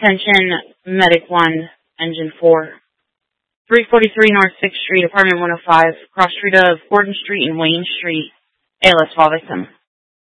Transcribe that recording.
Attention, Medic 1, Engine 4. 343 North 6th Street, Apartment 105, cross street of Gordon Street and Wayne Street. ALS fall victim.